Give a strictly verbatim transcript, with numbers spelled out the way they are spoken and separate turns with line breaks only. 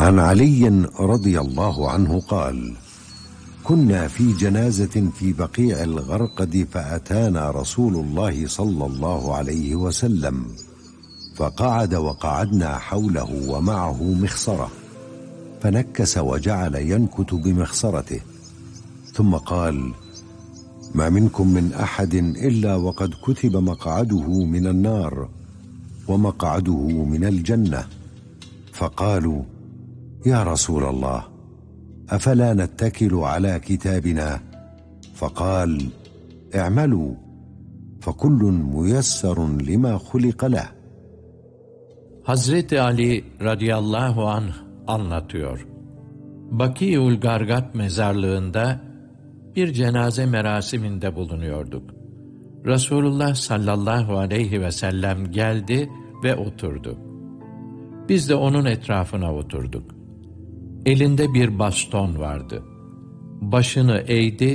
عن علي رضي الله عنه قال: كنا في جنازة في بقيع الغرقد، فأتانا رسول الله صلى الله عليه وسلم، فقعد وقعدنا حوله ومعه مخصرة، فنكس وجعل ينكت بمخصرته، ثم قال: ما منكم من أحد إلا وقد كتب مقعده من النار ومقعده من الجنة. فقالوا: يا رسول الله، أفلا نتكل على كتابنا؟ فقال: اعملوا فكل ميسر لما خلق له.
Hazreti Ali radıyallahu anh anlatıyor. Bakî'ül Gargat mezarlığında bir cenaze merasiminde bulunuyorduk. Resulullah sallallahu aleyhi ve sellem geldi ve oturdu. Biz de onun etrafına oturduk. Elinde bir baston vardı. Başını eğdi